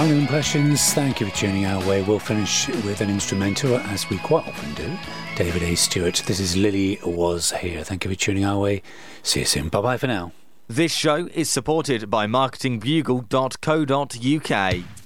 Final impressions. Thank you for tuning our way. We'll finish with an instrumental, as we quite often do. David A. Stewart. This is Lily Was Here. Thank you for tuning our way. See you soon. Bye-bye for now. This show is supported by marketingbugle.co.uk.